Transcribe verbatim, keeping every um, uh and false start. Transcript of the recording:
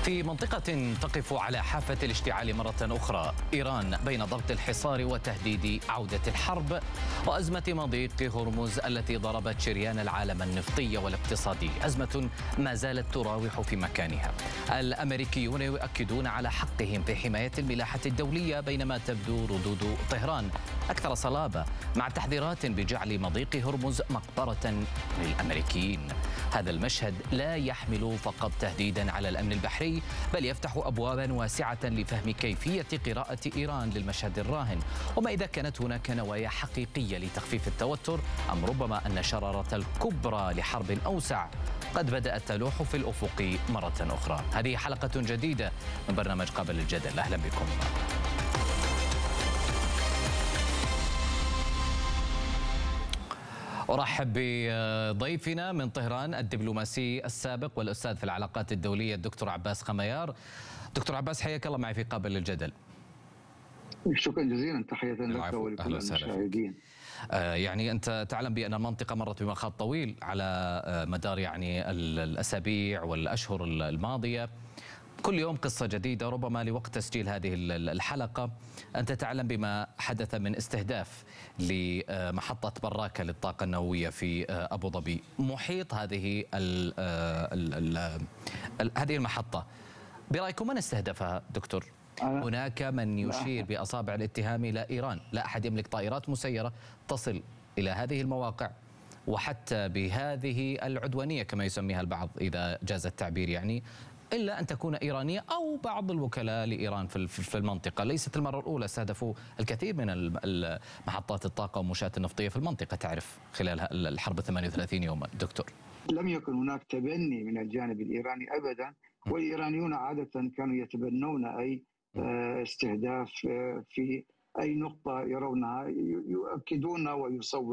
في منطقة تقف على حافة الاشتعال مرة أخرى، إيران بين ضغط الحصار وتهديد عودة الحرب وأزمة مضيق هرمز التي ضربت شريان العالم النفطي والاقتصادي، أزمة ما زالت تراوح في مكانها. الأمريكيون يؤكدون على حقهم في حماية الملاحة الدولية بينما تبدو ردود طهران أكثر صلابة مع تحذيرات بجعل مضيق هرمز مقبرة للأمريكيين. هذا المشهد لا يحمل فقط تهديدا على الأمن البحري بل يفتح أبوابا واسعة لفهم كيفية قراءة إيران للمشهد الراهن، وما إذا كانت هناك نوايا حقيقية لتخفيف التوتر أم ربما أن شرارة الكبرى لحرب أوسع قد بدأت تلوح في الأفق مرة أخرى. هذه حلقة جديدة من برنامج قابل الجدل، أهلا بكم. أرحب بضيفنا من طهران الدبلوماسي السابق والأستاذ في العلاقات الدولية الدكتور عباس خميار. دكتور عباس، حياك الله معي في قابل الجدل. شكرا جزيلا، تحية لك ولكل المشاهدين. آه يعني أنت تعلم بأن المنطقة مرت بمخاض طويل على آه مدار يعني الأسابيع والأشهر الماضية، كل يوم قصة جديدة. ربما لوقت تسجيل هذه الحلقة أنت تعلم بما حدث من استهداف لمحطة براكة للطاقة النووية في أبو ظبي. محيط هذه ال ال ال هذه المحطة برأيكم من استهدفها دكتور؟ هناك من يشير بأصابع الاتهام إلى إيران، لا أحد يملك طائرات مسيرة تصل إلى هذه المواقع وحتى بهذه العدوانية كما يسميها البعض إذا جاز التعبير، يعني إلا أن تكون إيرانية أو بعض الوكلاء لإيران في المنطقة. ليست المرة الأولى استهدفوا الكثير من محطات الطاقة والمنشآت النفطية في المنطقة، تعرف، خلال الحرب ثمانية وثلاثين يوما. دكتور، لم يكن هناك تبني من الجانب الإيراني أبدا، والإيرانيون عادة كانوا يتبنون أي استهداف في أي نقطة يرونها، يؤكدون ويصورون